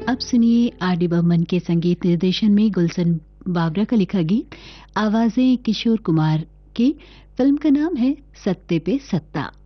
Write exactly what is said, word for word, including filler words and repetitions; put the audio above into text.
अब सुनिए R D Burman के संगीत निर्देशन में गुलशन बावरा का लिखा गीत, आवाजें किशोर कुमार की। फिल्म का नाम है सत्ते पे सत्ता।